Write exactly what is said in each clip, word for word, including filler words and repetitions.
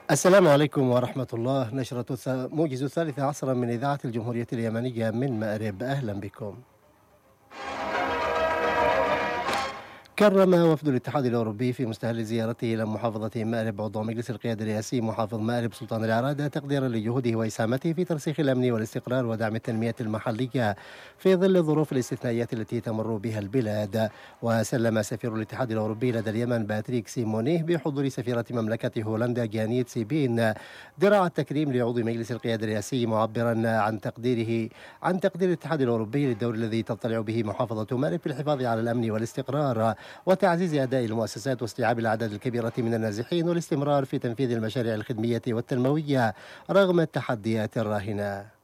السلام عليكم ورحمة الله. نشرة الث- موجز الثالثة عصرا من إذاعة الجمهورية اليمنية من مأرب، أهلا بكم. كرم وفد الاتحاد الأوروبي في مستهل زيارته إلى محافظة مأرب عضو مجلس القيادة الرئاسي محافظ مأرب سلطان العرادة تقديرا لجهوده وإسهامته في ترسيخ الأمن والاستقرار ودعم التنمية المحلية في ظل الظروف الاستثنائية التي تمر بها البلاد. وسلم سفير الاتحاد الأوروبي لدى اليمن باتريك سيمونيه بحضور سفيرة مملكة هولندا جانيت سيبين درع التكريم لعضو مجلس القيادة الرئاسي، معبرا عن تقديره عن تقدير الاتحاد الأوروبي للدور الذي تضطلع به محافظة مأرب في الحفاظ على الأمن والاستقرار وتعزيز أداء المؤسسات واستيعاب الأعداد الكبيرة من النازحين والاستمرار في تنفيذ المشاريع الخدمية والتنموية رغم التحديات الراهنة.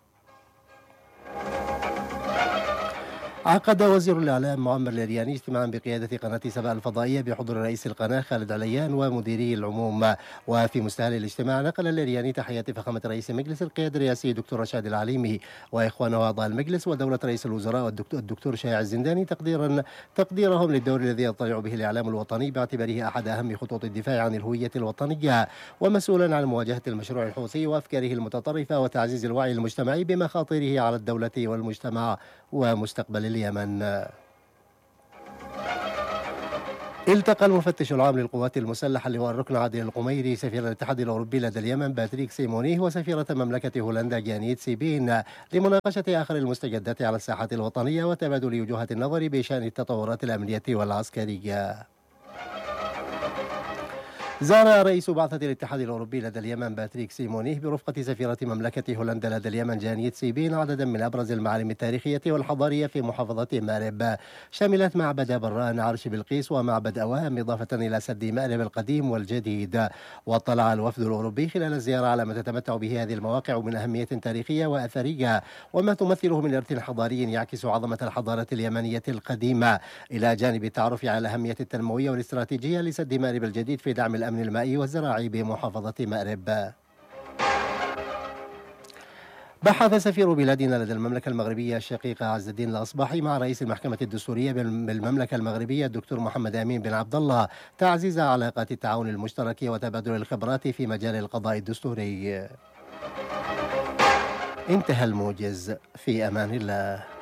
عقد وزير الإعلام معمر الإرياني اجتماعا بقيادة قناة سبأ الفضائية بحضور رئيس القناة خالد عليان ومديري العموم. وفي مستهل الاجتماع نقل الإرياني تحيات فخامة رئيس مجلس القيادة الرئاسي دكتور رشاد العليمي وإخوانه أعضاء المجلس ودولة رئيس الوزراء الدكتور شائع الزنداني تقديرا تقديرهم للدور الذي يطلع به الإعلام الوطني باعتباره أحد أهم خطوط الدفاع عن الهوية الوطنية ومسؤولا عن مواجهة المشروع الحوثي وأفكاره المتطرفة وتعزيز الوعي المجتمعي بمخاطره على الدولة والمجتمع ومستقبل اليمن. التقى المفتش العام للقوات المسلحة اللواء الركن عادل القميري سفير الاتحاد الأوروبي لدى اليمن باتريك سيمونيه وسفيرة مملكة هولندا جانيت سيبين لمناقشة آخر المستجدات على الساحة الوطنية وتبادل وجهات النظر بشأن التطورات الأمنية والعسكرية. زار رئيس بعثة الاتحاد الأوروبي لدى اليمن باتريك سيمونيه برفقة سفيرة مملكة هولندا لدى اليمن جانيت سيبين عددا من أبرز المعالم التاريخية والحضارية في محافظة مأرب، شملت معبد بران عرش بلقيس ومعبد أوام، إضافة إلى سد مأرب القديم والجديد. واطلع الوفد الأوروبي خلال الزيارة على ما تتمتع به هذه المواقع من أهمية تاريخية وأثرية وما تمثله من إرث حضاري يعكس عظمة الحضارة اليمنية القديمة، إلى جانب التعرف على الأهمية التنموية والاستراتيجية لسد مأرب الجديد في دعم الأمن المائي والزراعي بمحافظة مأرب. بحث سفير بلادنا لدى المملكة المغربية الشقيقة عز الدين الأصباحي مع رئيس المحكمة الدستورية بالمملكة المغربية الدكتور محمد أمين بن عبد الله تعزيز علاقات التعاون المشترك وتبادل الخبرات في مجال القضاء الدستوري. انتهى الموجز، في أمان الله.